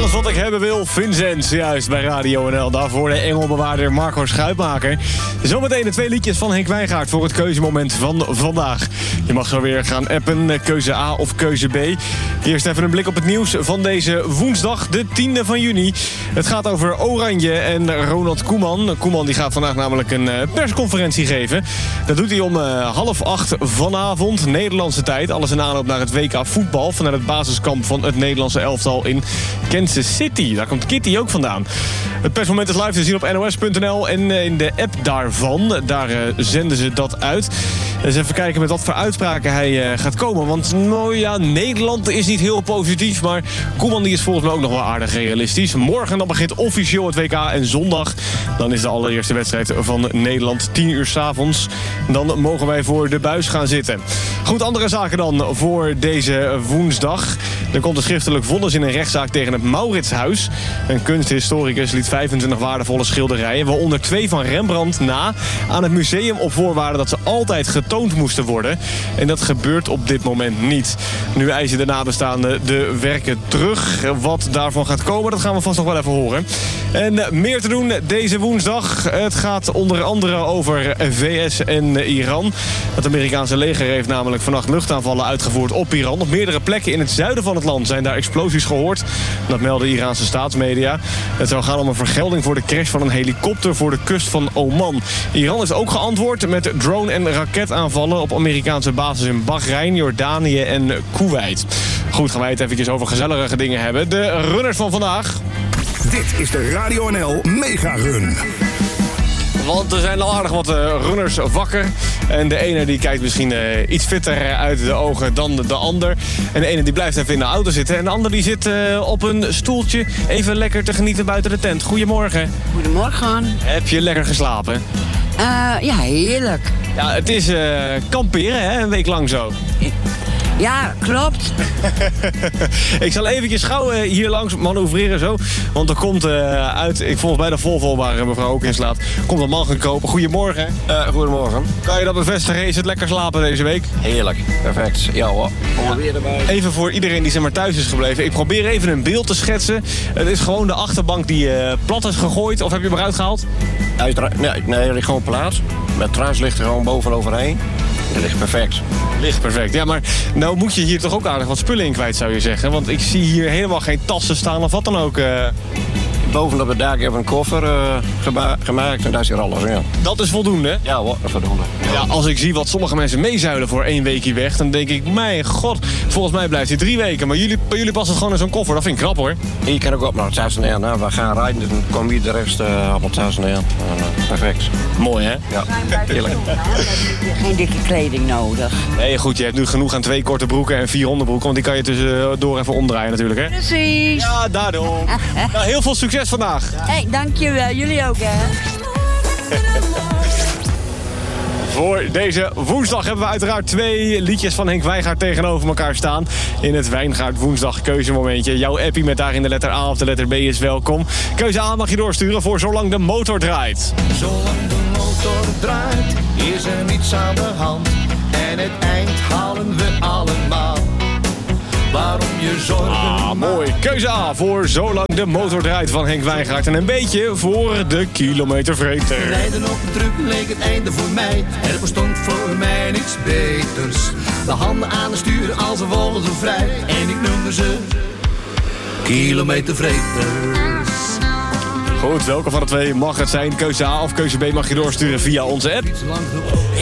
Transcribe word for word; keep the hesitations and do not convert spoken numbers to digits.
Alles wat ik hebben wil, Vincent, juist bij Radio N L. Daarvoor de engelbewaarder Marco Schuitmaker. Zometeen de twee liedjes van Henk Wijngaard voor het keuzemoment van vandaag. Je mag zo weer gaan appen, keuze A of keuze B. Eerst even een blik op het nieuws van deze woensdag, de tiende van juni. Het gaat over Oranje en Ronald Koeman. Koeman die gaat vandaag namelijk een persconferentie geven. Dat doet hij om uh, half acht vanavond, Nederlandse tijd. Alles in aanloop naar het W K voetbal vanuit het basiskamp van het Nederlandse elftal in Kansas City. Daar komt Kitty ook vandaan. Het persmoment is live te zien op N O S punt N L en in de app daarvan. Daar uh, zenden ze dat uit. Dus even kijken met wat voor uitspraken hij uh, gaat komen. Want nou ja, Nederland is niet heel positief, maar Koeman die is volgens mij ook nog wel aardig realistisch. Morgen dan begint officieel het W K en zondag dan is de allereerste wedstrijd van Nederland tien uur 's avonds. Dan mogen wij voor de buis gaan zitten. Goed, andere zaken dan voor deze woensdag. Er komt een schriftelijk vonnis in een rechtszaak tegen het Mauritshuis. Een kunsthistoricus liet vijfentwintig waardevolle schilderijen, waaronder twee van Rembrandt, na aan het museum op voorwaarde dat ze altijd getoond moesten worden. En dat gebeurt op dit moment niet. Nu eisen de nabestaanden de werken terug. Wat daarvan gaat komen, dat gaan we vast nog wel even horen. En meer te doen deze woensdag. Het gaat onder andere over V S en Iran. Het Amerikaanse leger heeft namelijk vannacht luchtaanvallen uitgevoerd op Iran. Op meerdere plekken in het zuiden van het land zijn daar explosies gehoord. Dat melden Iraanse staatsmedia. Het zou gaan om een vergelding voor de crash van een helikopter voor de kust van Oman. Iran heeft ook geantwoord met drone- en raketaanvallen op Amerikaanse bases in Bahrein, Jordanië en Kuwait. Goed, gaan wij het eventjes over gezellige dingen hebben. De runners van vandaag. Dit is de Radio N L Mega Run. Want er zijn al aardig wat uh, runners wakker. En de ene die kijkt misschien uh, iets fitter uit de ogen dan de ander. En de ene die blijft even in de auto zitten. En de ander die zit uh, op een stoeltje even lekker te genieten buiten de tent. Goedemorgen. Goedemorgen. Heb je lekker geslapen? Uh, ja, heerlijk. Ja, het is uh, kamperen, hè? Een week lang zo. Ja, klopt. Ik zal eventjes gauw uh, hier langs manoeuvreren zo. Want er komt uh, uit, ik volgens bij de Volvo waar mevrouw ook in slaat, komt een man gekropen. Goedemorgen. Uh, goedemorgen. Kan je dat bevestigen? Is het lekker slapen deze week? Heerlijk. Perfect. Ja hoor. Ja. Weer erbij. Even voor iedereen die zeg maar thuis is gebleven. Ik probeer even een beeld te schetsen. Het is gewoon de achterbank die uh, plat is gegooid. Of heb je hem eruit gehaald? Hij is er, nee, nee, hij ligt gewoon plaats. Met truis ligt er gewoon boven overheen. Het ligt perfect. Ligt perfect. Ja, maar nou moet je hier toch ook aardig wat spullen in kwijt, zou je zeggen. Want ik zie hier helemaal geen tassen staan of wat dan ook. Uh... Bovenop het dak heb ik een koffer uh, gema- gemaakt en daar is hier alles in. Dat is voldoende? Ja hoor, voldoende. Ja. Ja, als ik zie wat sommige mensen meezuilen voor één weekje weg, dan denk ik, mijn god, volgens mij blijft hij drie weken. Maar jullie, bij jullie past het gewoon in zo'n koffer, dat vind ik krap hoor. Hier kan ik ook naar het thuis neer. Nou, we gaan rijden, dus dan komen hier de rest uh, op het thuis neer. Uh, perfect. Mooi hè? Ja, heerlijk. Geen dikke kleding nodig. Nee, goed, je hebt nu genoeg aan twee korte broeken en vier onderbroeken, want die kan je tussendoor even omdraaien natuurlijk hè? Precies. Ja, daarom. Nou, heel veel succes vandaag. Hé, hey, dankjewel. Jullie ook, hè? Voor deze woensdag hebben we uiteraard twee liedjes van Henk Wijngaard tegenover elkaar staan. In het Wijngaard woensdag keuzemomentje. Jouw appie met daarin de letter A of de letter B is welkom. Keuze A mag je doorsturen voor Zolang de Motor Draait. Zolang de motor draait, is er niets aan de hand. En het eind halen we allemaal. Waarom je zorgen Ah, mooi. Keuze A voor Zolang de Motor Draait van Henk Wijngaard. En een beetje voor de kilometervreter. Rijden op een truck leek het einde voor mij. Er bestond voor mij niks beters. De handen aan het stuur als een wolven vrij. En ik noemde ze kilometervreters. Goed, welke van de twee mag het zijn? Keuze A of keuze B mag je doorsturen via onze app.